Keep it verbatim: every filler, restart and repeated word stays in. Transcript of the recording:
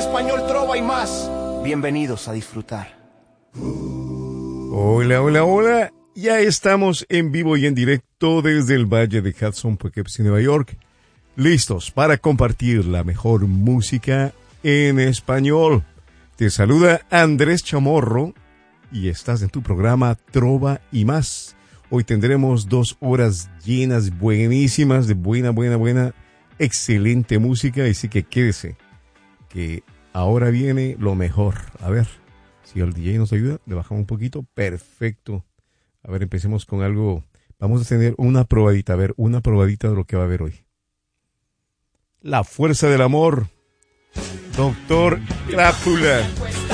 español, trova y más. Bienvenidos a disfrutar. Hola, hola, hola. Ya estamos en vivo y en directo desde el Valle de Hudson, Poughkeepsie, Nueva York. Listos para compartir la mejor música en español. Te saluda Andrés Chamorro y estás en tu programa Trova y Más. Hoy tendremos dos horas llenas, buenísimas, de buena, buena, buena, excelente música. Así que quédese, que ahora viene lo mejor. A ver, si el D J nos ayuda, le bajamos un poquito. Perfecto. A ver, empecemos con algo. Vamos a tener una probadita, a ver, una probadita de lo que va a haber hoy. La fuerza del amor. Doctor Crápula.